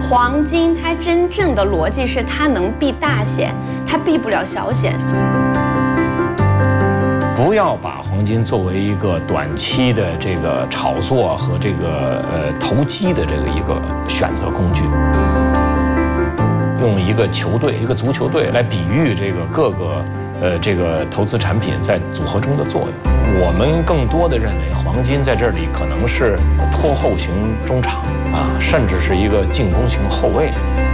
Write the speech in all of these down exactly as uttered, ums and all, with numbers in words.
黄金它真正的逻辑是它能避大险，它避不了小险。 不要把黄金作为一个短期的这个炒作和这个呃投机的这个一个选择工具。用一个球队、一个足球队来比喻这个各个呃这个投资产品在组合中的作用。我们更多的认为，黄金在这里可能是拖后型中场啊，甚至是一个进攻型后卫。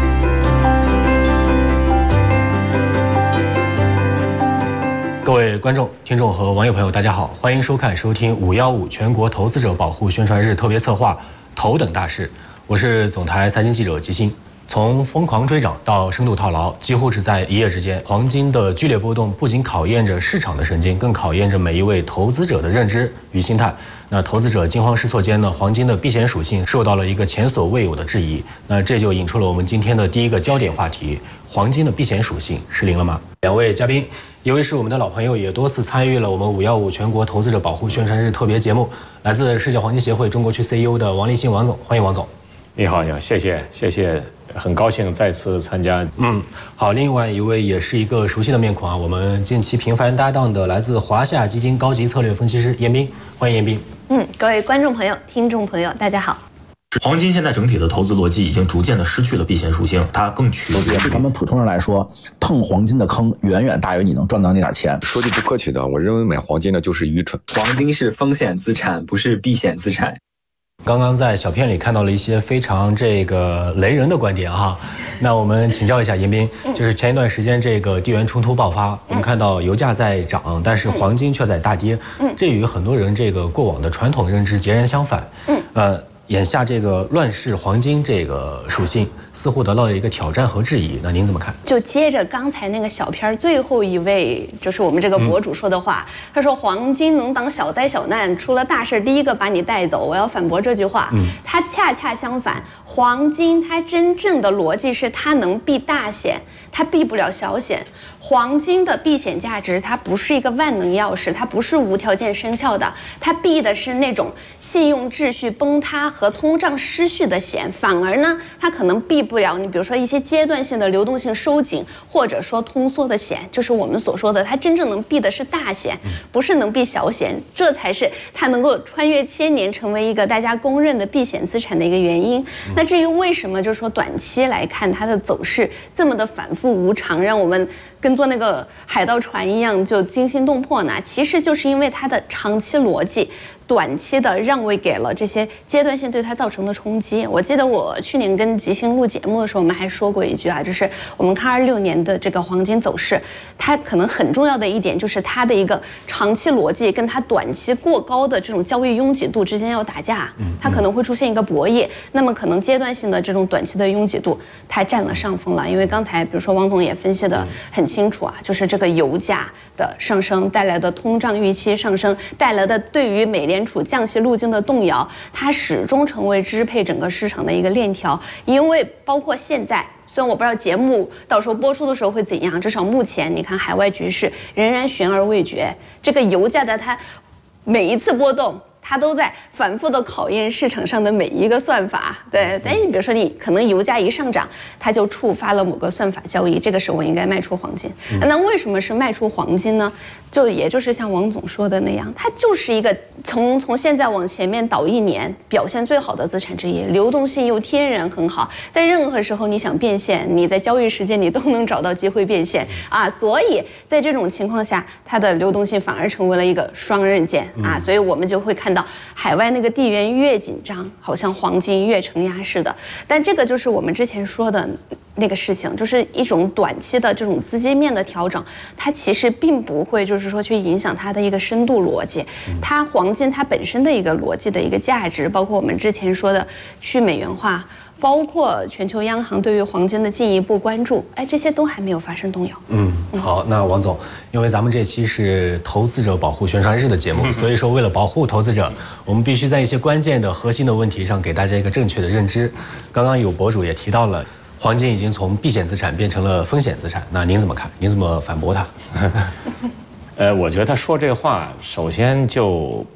各位观众、听众和网友朋友，大家好，欢迎收看、收听五幺五全国投资者保护宣传日特别策划《头等大事》，我是总台财经记者吉星。从疯狂追涨到深度套牢，几乎只在一夜之间。黄金的剧烈波动不仅考验着市场的神经，更考验着每一位投资者的认知与心态。那投资者惊慌失措间呢，黄金的避险属性受到了一个前所未有的质疑。那这就引出了我们今天的第一个焦点话题：黄金的避险属性失灵了吗？两位嘉宾，一位是我们的老朋友，也多次参与了我们五幺五全国投资者保护宣传日特别节目，来自世界黄金协会中国区 C E O 的王立信王总，欢迎王总。 你好，你好，谢谢，谢谢，很高兴再次参加。 嗯，好，另外一位也是一个熟悉的面孔啊，我们近期频繁搭档的来自华夏基金高级策略分析师严彬，欢迎严彬。 嗯，各位观众朋友、听众朋友，大家好。 黄金现在整体的投资逻辑已经逐渐的失去了避险属性，它更取决于咱们普通人来说，碰黄金的坑远远大于你能赚到那点钱。 说句不客气的，我认为买黄金的就是愚蠢。 黄金是风险资产，不是避险资产。 刚刚在小片里看到了一些非常这个雷人的观点啊，那我们请教一下严彬，就是前一段时间这个地缘冲突爆发，我们看到油价在涨，但是黄金却在大跌，这与很多人这个过往的传统认知截然相反。呃，眼下这个乱世黄金这个属性似乎得到了一个挑战和质疑，那您怎么看？ 就接着刚才那个小片最后一位，就是我们这个博主说的话，嗯、他说黄金能挡小灾小难，出了大事第一个把你带走。我要反驳这句话，嗯、它恰恰相反，黄金它真正的逻辑是它能避大险，它避不了小险。黄金的避险价值，它不是一个万能钥匙，它不是无条件生效的，它避的是那种信用秩序崩塌和通胀失序的险，反而呢，它可能避不了你比如说一些阶段性的流动性收紧，或者说通缩的险，就是我们所说的，它真正能避的是大险，不是能避小险，这才是它能够穿越千年成为一个大家公认的避险资产的一个原因。那至于为什么就是说短期来看它的走势这么的反复无常，让我们跟坐那个海盗船一样就惊心动魄呢？其实就是因为它的长期逻辑短期的让位给了这些阶段性对它造成的冲击。我记得我去年跟吉星录节目的时候，我们还说过一句啊，就是我们看二六年的这个黄金走势，它可能很重要的一点就是它的一个长期逻辑跟它短期过高的这种交易拥挤度之间要打架，它可能会出现一个博弈。那么可能阶段性的这种短期的拥挤度，它占了上风了。因为刚才比如说王总也分析得很清楚啊，就是这个油价的上升带来的通胀预期上升带来的对于美联联储降息路径的动摇，它始终成为支配整个市场的一个链条。因为包括现在，虽然我不知道节目到时候播出的时候会怎样，至少目前你看海外局势仍然悬而未决。这个油价的它每一次波动，它都在反复的考验市场上的每一个算法。对，但你比如说你可能油价一上涨，它就触发了某个算法交易，这个时候我应该卖出黄金。那为什么是卖出黄金呢？就也就是像王总说的那样，它就是一个从从现在往前面倒一年表现最好的资产之一，流动性又天然很好，在任何时候你想变现，你在交易时间你都能找到机会变现啊。所以在这种情况下，它的流动性反而成为了一个双刃剑啊。所以我们就会看到海外那个地缘越紧张，好像黄金越承压似的。但这个就是我们之前说的那个事情，就是一种短期的这种资金面的调整，它其实并不会就是说去影响它的一个深度逻辑。它黄金它本身的一个逻辑的一个价值，包括我们之前说的去美元化，包括全球央行对于黄金的进一步关注，哎，这些都还没有发生动摇。 嗯，好，那王总，因为咱们这期是投资者保护宣传日的节目，所以说为了保护投资者，我们必须在一些关键的核心的问题上给大家一个正确的认知。刚刚有博主也提到了，黄金已经从避险资产变成了风险资产，那您怎么看？您怎么反驳他？ 呃，我觉得他说这话，首先就